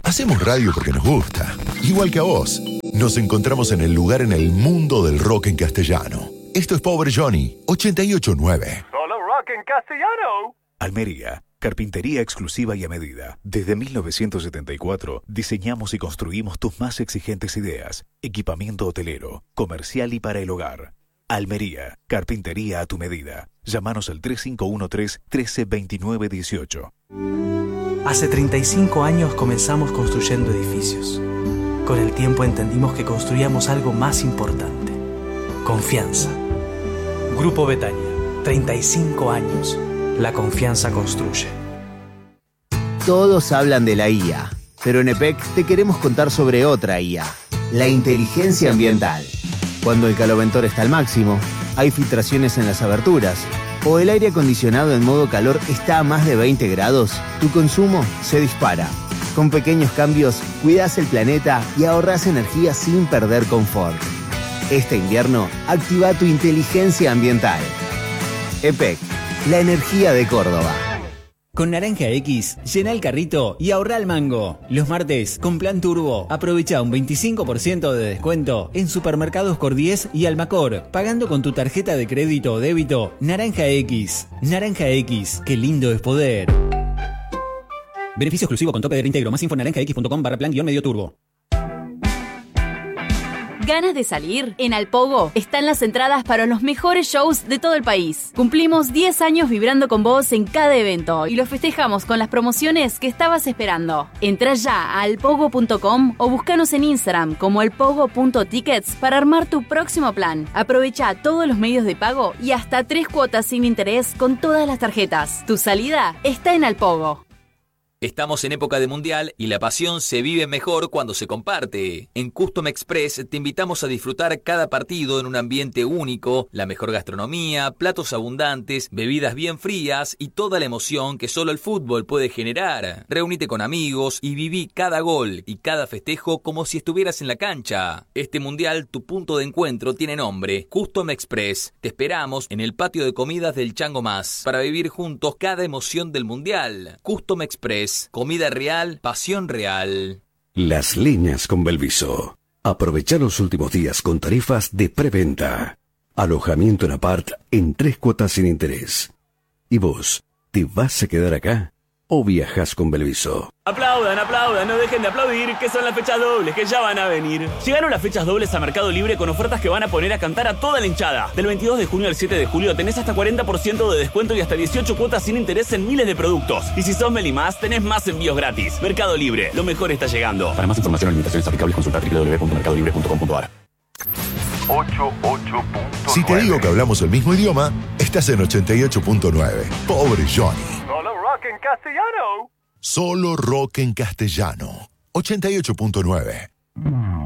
Hacemos radio porque nos gusta, igual que a vos. Nos encontramos en el lugar en el mundo del rock en castellano. Esto es Pobre Johnny, 88.9. Solo rock en castellano. Almería, carpintería exclusiva y a medida. Desde 1974 diseñamos y construimos tus más exigentes ideas. Equipamiento hotelero, comercial y para el hogar. Almería, carpintería a tu medida. Llámanos al 3513-132918. Hace 35 años comenzamos construyendo edificios. Con el tiempo entendimos que construíamos algo más importante: confianza. Grupo Betania, 35 años. La confianza construye. Todos hablan de la IA, pero en EPEC te queremos contar sobre otra IA, la inteligencia ambiental. Cuando el caloventor está al máximo, hay filtraciones en las aberturas, o el aire acondicionado en modo calor está a más de 20 grados, tu consumo se dispara. Con pequeños cambios, cuidas el planeta y ahorras energía sin perder confort. Este invierno, activa tu inteligencia ambiental. EPEC, la energía de Córdoba. Con Naranja X, llena el carrito y ahorra el mango. Los martes, con Plan Turbo, aprovecha un 25% de descuento en Supermercados Cordies y Almacor, pagando con tu tarjeta de crédito o débito Naranja X. Naranja X, qué lindo es poder. Beneficio exclusivo con tope de reintegro. Más info en naranjax.com/plan-medio turbo. ¿Ganas de salir? En Alpogo están las entradas para los mejores shows de todo el país. Cumplimos 10 años vibrando con vos en cada evento y lo festejamos con las promociones que estabas esperando. Entrá ya a alpogo.com o búscanos en Instagram como alpogo.tickets para armar tu próximo plan. Aprovecha todos los medios de pago y hasta 3 cuotas sin interés con todas las tarjetas. Tu salida está en Alpogo. Estamos en época de mundial y la pasión se vive mejor cuando se comparte. En Custom Express te invitamos a disfrutar cada partido en un ambiente único, la mejor gastronomía, platos abundantes, bebidas bien frías y toda la emoción que solo el fútbol puede generar. Reúnete con amigos y viví cada gol y cada festejo como si estuvieras en la cancha. Este mundial, tu punto de encuentro tiene nombre: Custom Express. Te esperamos en el patio de comidas del Chango Más para vivir juntos cada emoción del mundial. Custom Express. Comida real, pasión real. Las Leñas con Belviso. Aprovecha los últimos días con tarifas de preventa. Alojamiento en apart en 3 cuotas sin interés. ¿Y vos, te vas a quedar acá o viajas con Belviso? Aplaudan, aplaudan, no dejen de aplaudir, que son las fechas dobles, que ya van a venir. Llegaron las fechas dobles a Mercado Libre con ofertas que van a poner a cantar a toda la hinchada. Del 22 de junio al 7 de julio tenés hasta 40% de descuento y hasta 18 cuotas sin interés en miles de productos. Y si sos Melimás, tenés más envíos gratis. Mercado Libre, lo mejor está llegando. Para más información o limitaciones aplicables, consulta www.mercadolibre.com.ar. 88.9. Si te digo que hablamos el mismo idioma, estás en 88.9. Pobre Johnny. Solo rock en castellano. Solo rock en castellano. 88.9.